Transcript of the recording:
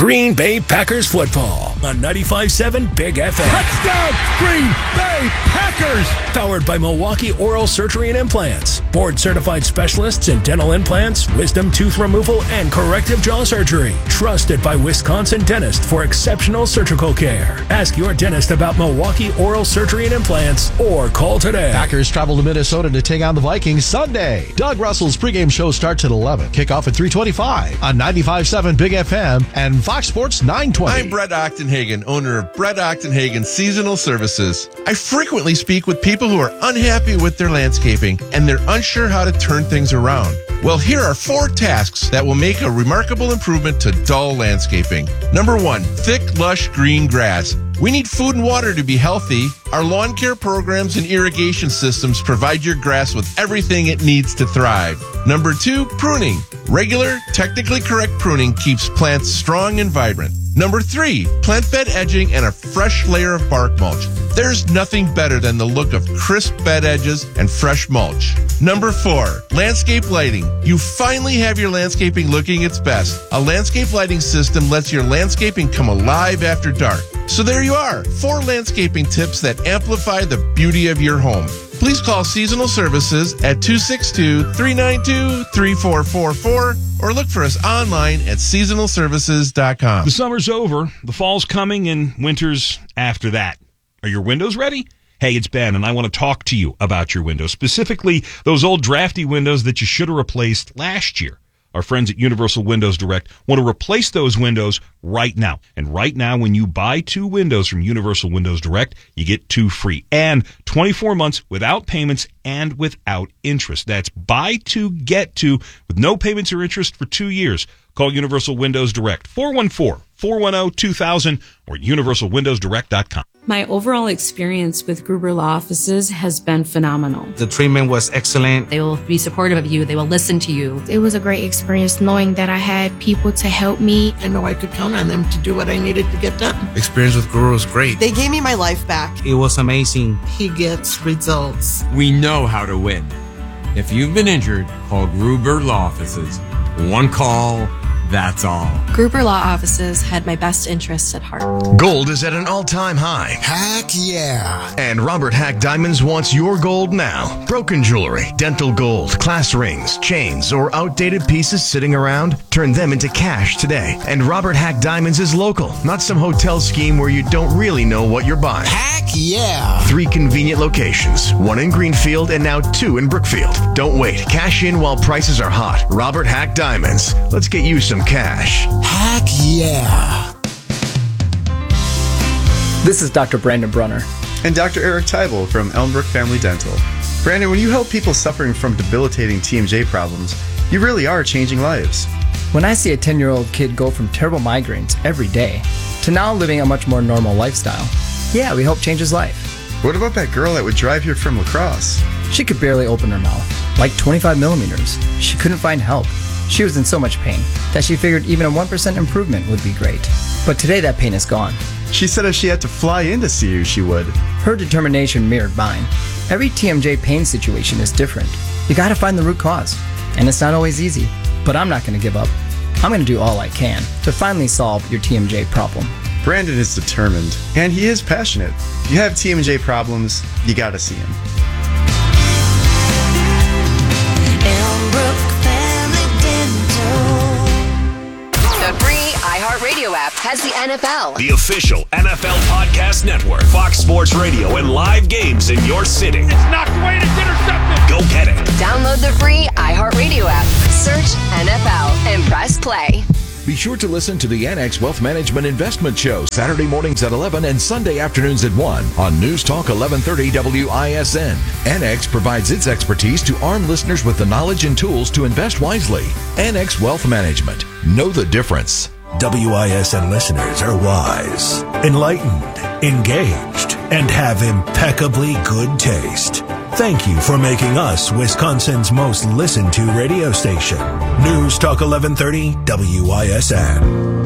Green Bay Packers football on 95.7 Big FM. Touchdown, Green Bay Packers! Powered by Milwaukee Oral Surgery and Implants. Board-certified specialists in dental implants, wisdom tooth removal, and corrective jaw surgery. Trusted by Wisconsin dentists for exceptional surgical care. Ask your dentist about Milwaukee Oral Surgery and Implants or call today. Packers travel to Minnesota to take on the Vikings Sunday. Doug Russell's pregame show starts at 11. Kickoff at 3:25 on 95.7 Big FM and Fox Sports 920. I'm Brett Ochtenhagen, owner of Brett Ochtenhagen Seasonal Services. I frequently speak with people who are unhappy with their landscaping and they're unsure how to turn things around. Well, here are 4 tasks that will make a remarkable improvement to dull landscaping. Number 1, thick, lush green grass. We need food and water to be healthy. Our lawn care programs and irrigation systems provide your grass with everything it needs to thrive. Number 2, pruning. Regular, technically correct pruning keeps plants strong and vibrant. Number 3, plant bed edging and a fresh layer of bark mulch. There's nothing better than the look of crisp bed edges and fresh mulch. Number 4, landscape lighting. You finally have your landscaping looking its best. A landscape lighting system lets your landscaping come alive after dark. So there you are, 4 landscaping tips that amplify the beauty of your home. Please call Seasonal Services at 262-392-3444 or look for us online at seasonalservices.com. The summer's over, the fall's coming, and winter's after that. Are your windows ready? Hey, it's Ben, and I want to talk to you about your windows, specifically those old drafty windows that you should have replaced last year. Our friends at Universal Windows Direct want to replace those windows right now. And right now, when you buy 2 windows from Universal Windows Direct, you get 2 free. And 24 months without payments and without interest. That's buy 2, get 2 with no payments or interest for 2 years. Call Universal Windows Direct, 414-410-2000 or universalwindowsdirect.com. My overall experience with Gruber Law Offices has been phenomenal. The treatment was excellent. They will be supportive of you. They will listen to you. It was a great experience knowing that I had people to help me. I know I could count on them to do what I needed to get done. Experience with Gruber was great. They gave me my life back. It was amazing. He gets results. We know how to win. If you've been injured, call Gruber Law Offices. 1 call, that's all. Gruber Law Offices had my best interests at heart. Gold is at an all-time high. Heck yeah. And Robert Hack Diamonds wants your gold now. Broken jewelry, dental gold, class rings, chains, or outdated pieces sitting around? Turn them into cash today. And Robert Hack Diamonds is local, not some hotel scheme where you don't really know what you're buying. Heck yeah. 3 convenient locations, 1 in Greenfield and now 2 in Brookfield. Don't wait. Cash in while prices are hot. Robert Hack Diamonds. Let's get you some cash. Heck yeah. This is Dr. Brandon Brunner. And Dr. Eric Teibel from Elmbrook Family Dental. Brandon, when you help people suffering from debilitating TMJ problems, you really are changing lives. When I see a 10-year-old kid go from terrible migraines every day to now living a much more normal lifestyle, yeah, we help change his life. What about that girl that would drive here from La Crosse? She could barely open her mouth, like 25 millimeters. She couldn't find help. She was in so much pain that she figured even a 1% improvement would be great. But today that pain is gone. She said if she had to fly in to see you, she would. Her determination mirrored mine. Every TMJ pain situation is different. You gotta find the root cause. And it's not always easy. But I'm not gonna give up. I'm gonna do all I can to finally solve your TMJ problem. Brandon is determined, and he is passionate. If you have TMJ problems, you gotta see him. iHeartRadio app has the NFL. The official NFL podcast network. Fox Sports Radio and live games in your city. It's knocked away and it's intercepted. Go get it. Download the free iHeartRadio app. Search NFL and press play. Be sure to listen to the Annex Wealth Management Investment Show Saturday mornings at 11 and Sunday afternoons at 1 on News Talk 1130 WISN. Annex provides its expertise to arm listeners with the knowledge and tools to invest wisely. Annex Wealth Management. Know the difference. WISN listeners are wise, enlightened, engaged, and have impeccably good taste. Thank you for making us Wisconsin's most listened to radio station. News Talk 1130 WISN.